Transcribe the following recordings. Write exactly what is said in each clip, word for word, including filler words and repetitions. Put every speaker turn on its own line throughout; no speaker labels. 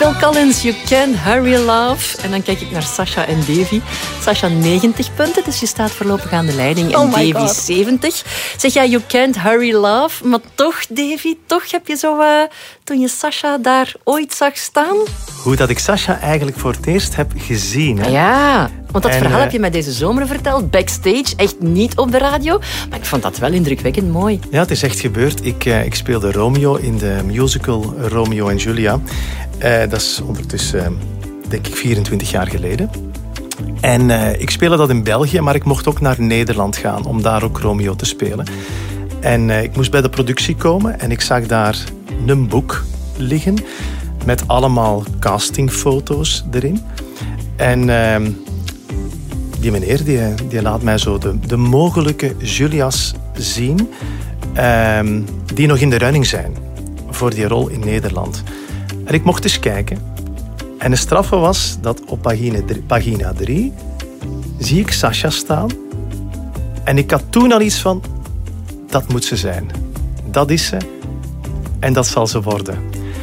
Phil Collins, You Can't Hurry Love. En dan kijk ik naar Sasha en Davy. Sasha negentig punten, dus je staat voorlopig aan de leiding. En
oh
Davy
God.
zeventig. Zeg jij, You Can't Hurry Love. Maar toch, Davy, toch heb je zo... Uh, toen je Sasha daar ooit zag staan...
Hoe dat ik Sasha eigenlijk voor het eerst heb gezien. Hè?
Ja, want dat
en,
verhaal
uh,
heb je mij deze zomer verteld. Backstage, echt niet op de radio. Maar ik vond dat wel indrukwekkend mooi.
Ja, het is echt gebeurd. Ik, uh, ik speelde Romeo in de musical Romeo en Julia. Uh, dat is ondertussen, uh, denk ik, vierentwintig jaar geleden. En uh, ik speelde dat in België, maar ik mocht ook naar Nederland gaan om daar ook Romeo te spelen. En uh, ik moest bij de productie komen en ik zag daar een boek liggen met allemaal castingfoto's erin. En uh, die meneer die, die laat mij zo de, de mogelijke Julia's zien uh, die nog in de running zijn voor die rol in Nederland. En ik mocht eens kijken. En de straffe was dat op pagina drie, pagina drie zie ik Sasha staan. En ik had toen al iets van, dat moet ze zijn. Dat is ze. En dat zal ze worden.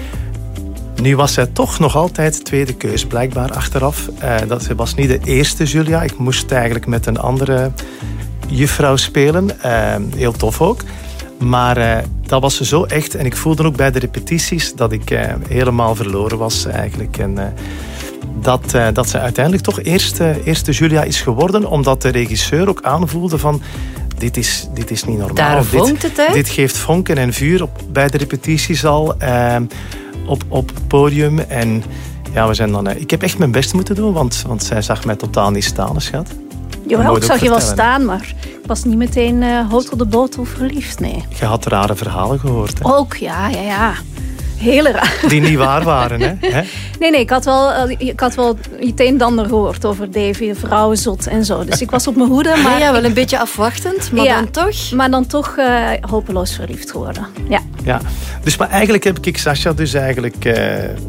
Nu was zij toch nog altijd tweede keus, blijkbaar achteraf. Uh, dat was niet de eerste Julia. Ik moest eigenlijk met een andere juffrouw spelen. Uh, heel tof ook. Maar uh, dat was ze zo echt. En ik voelde ook bij de repetities dat ik uh, helemaal verloren was eigenlijk. En uh, dat, uh, dat ze uiteindelijk toch eerste, eerste Julia is geworden. Omdat de regisseur ook aanvoelde van... Dit is, dit is niet normaal.
Daar vonkt
dit,
het, hè?
Dit geeft vonken en vuur op, bij de repetities al. Uh, op, op het podium. En ja, we zijn dan... Uh, ik heb echt mijn best moeten doen. Want, want zij zag mij totaal niet staan, schat.
Jawel, ik zag je wel staan, maar ik was niet meteen uh, hoofd op de boot of verliefd, nee.
Je had rare verhalen gehoord, hè?
Ook, ja, ja, ja. Hele raar.
Die niet waar waren, hè?
Nee, nee, ik had wel, uh, ik had wel het een en ander gehoord over Davy, vrouwenzot en zo. Dus ik was op mijn hoede, maar...
Ja, ja wel een beetje afwachtend, maar
ja,
dan toch...
Maar dan toch uh, hopeloos verliefd geworden, ja.
Ja, dus maar eigenlijk heb ik Sasha dus eigenlijk... Uh,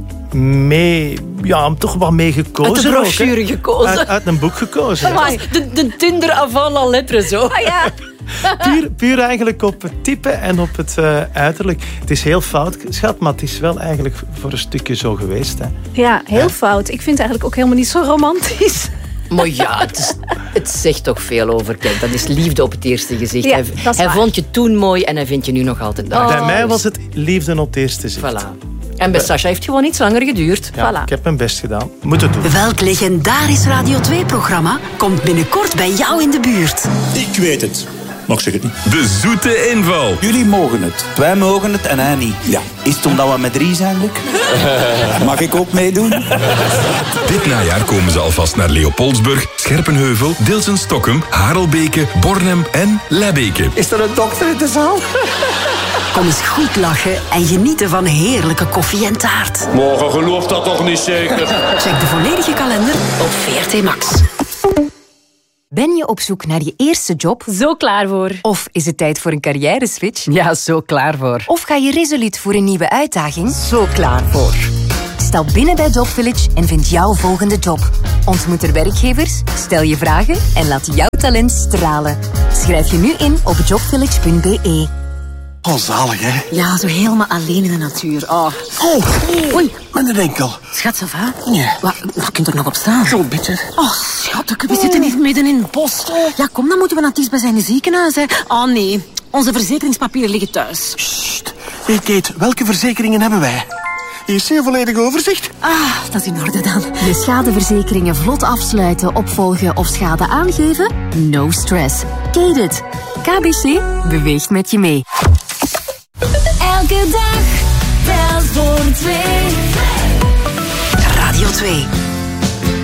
mee, ja, toch wel mee gekozen.
Uit de brochure gekozen.
Uit, uit een boek gekozen.
Ja. De, de Tinder avant la lettre, zo.
Ah, ja.
puur, puur eigenlijk op het type en op het uh, uiterlijk. Het is heel fout, schat, maar het is wel eigenlijk voor een stukje zo geweest. Hè.
Ja, heel ja. fout. Ik vind het eigenlijk ook helemaal niet zo romantisch.
Maar ja, het, is, het zegt toch veel over. Kijk, dat is liefde op het eerste gezicht.
Ja,
hij hij vond je toen mooi en hij vindt je nu nog altijd daar.
Oh.
Bij mij was het liefde op het eerste zicht.
Voilà. En bij Sasha heeft gewoon iets langer geduurd.
Ja,
voilà.
Ik heb mijn best gedaan. Moet het doen.
Welk legendarisch Radio twee-programma komt binnenkort bij jou in de buurt?
Ik weet het. Maar ik zeg het niet.
De zoete inval.
Jullie mogen het. Wij mogen het en hij niet.
Ja.
Is het omdat we met drie zijn, Luc? Mag ik ook meedoen?
Dit najaar komen ze alvast naar Leopoldsburg, Scherpenheuvel, Dilsen-Stokkem, Harelbeke, Bornem en Lebbeke.
Is er een dokter in de zaal?
Kom eens goed lachen en genieten van heerlijke koffie en taart.
Morgen gelooft dat toch niet zeker?
Check de volledige kalender op V R T Max.
Ben je op zoek naar je eerste job?
Zo klaar voor.
Of is het tijd voor een carrière-switch?
Ja, zo klaar voor.
Of ga je resoluut voor een nieuwe uitdaging?
Zo klaar voor.
Stap binnen bij Job Village en vind jouw volgende job. Ontmoet er werkgevers, stel je vragen en laat jouw talent stralen. Schrijf je nu in op jobvillage punt b e.
Oh, zalig, hè?
Ja, zo helemaal alleen in de natuur. Oh,
oh. Oei, mijn enkel.
Schat, ça va?
Ja.
Wat, je kunt er nog op staan.
Zo'n beetje.
Oh, schat, we zitten niet midden in het bos. Ja, kom, dan moeten we naar het dichtstbijzijnde ziekenhuis. Hè. Oh, nee. Onze verzekeringspapieren liggen thuis.
Sst. Hey, Kate, welke verzekeringen hebben wij? Hier is een volledig overzicht.
Ah, dat is in orde dan. Je schadeverzekeringen vlot afsluiten, opvolgen of schade aangeven? No stress. Kate it. K B C beweegt met je mee.
Elke dag telt voor twee.
Radio twee.